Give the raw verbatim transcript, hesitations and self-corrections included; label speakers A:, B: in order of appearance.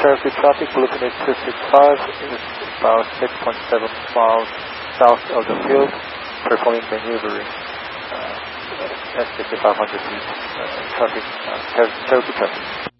A: Cherokee traffic, looking at two six five, is about six point seven miles south of the field, performing maneuvering. Uh, S fifty-five hundred feet uh, traffic, uh, Cherokee traffic.